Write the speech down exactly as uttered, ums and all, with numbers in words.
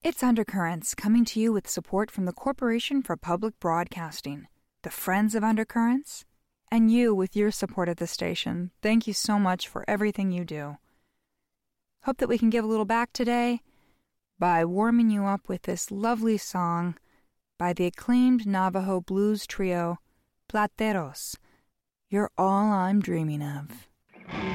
It's Undercurrents, coming to you with support from the Corporation for Public Broadcasting, the Friends of Undercurrents, and you with your support of the station. Thank you so much for everything you do. Hope that we can give a little back today by warming you up with this lovely song by the acclaimed Navajo blues trio, Plateros. You're all I'm dreaming of.